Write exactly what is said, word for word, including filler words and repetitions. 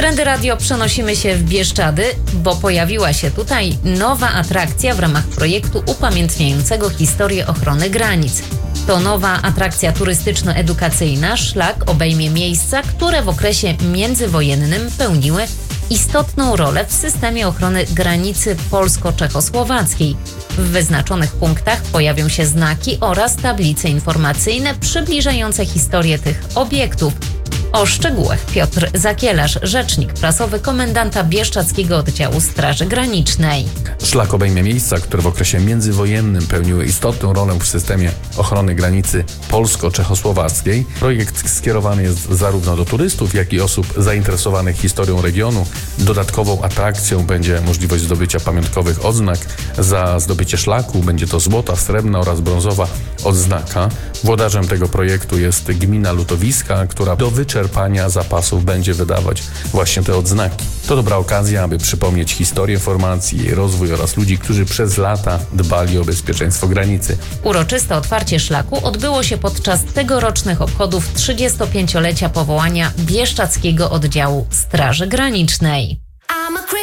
Trendy Radio przenosimy się w Bieszczady, bo pojawiła się tutaj nowa atrakcja w ramach projektu upamiętniającego historię ochrony granic. To nowa atrakcja turystyczno-edukacyjna. Szlak obejmie miejsca, które w okresie międzywojennym pełniły istotną rolę w systemie ochrony granicy polsko-czechosłowackiej. W wyznaczonych punktach pojawią się znaki oraz tablice informacyjne przybliżające historię tych obiektów. O szczegółach Piotr Zakielarz, rzecznik prasowy komendanta Bieszczadzkiego Oddziału Straży Granicznej. Szlak obejmie miejsca, które w okresie międzywojennym pełniły istotną rolę w systemie ochrony granicy polsko-czechosłowackiej. Projekt skierowany jest zarówno do turystów, jak i osób zainteresowanych historią regionu. Dodatkową atrakcją będzie możliwość zdobycia pamiątkowych odznak. Za zdobycie szlaku będzie to złota, srebrna oraz brązowa odznaka. Włodarzem tego projektu jest gmina Lutowiska, która do wyczerpania zapasów będzie wydawać właśnie te odznaki. To dobra okazja, aby przypomnieć historię formacji, jej rozwój oraz ludzi, którzy przez lata dbali o bezpieczeństwo granicy. Uroczyste otwarcie szlaku odbyło się podczas tegorocznych obchodów trzydziestopięciolecia powołania Bieszczadzkiego Oddziału Straży Granicznej.